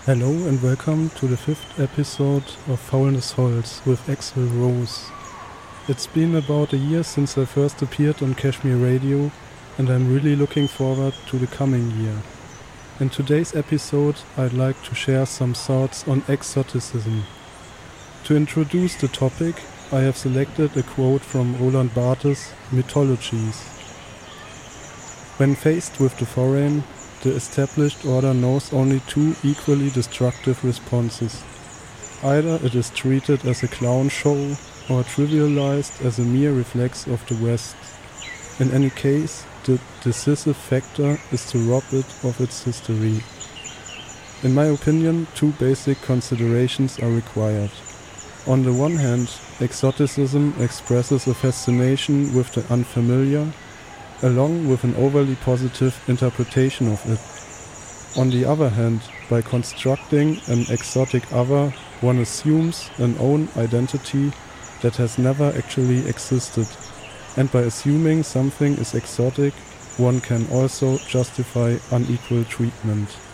Hello and welcome to the 5th episode of Foulness Holds with Axel Rose. It's been about a year since I first appeared on Kashmir Radio, and I'm really looking forward to the coming year. In today's episode I'd like to share some thoughts on exoticism. To introduce the topic, I have selected a quote from Roland Barthes' Mythologies. When faced with the foreign, the established order knows only two equally destructive responses. Either it is treated as a clown show or trivialized as a mere reflex of the West. In any case, the decisive factor is to rob it of its history. In my opinion, two basic considerations are required. On the one hand, exoticism expresses a fascination with the unfamiliar, along with an overly positive interpretation of it. On the other hand, by constructing an exotic other, one assumes an own identity that has never actually existed, and by assuming something is exotic, one can also justify unequal treatment.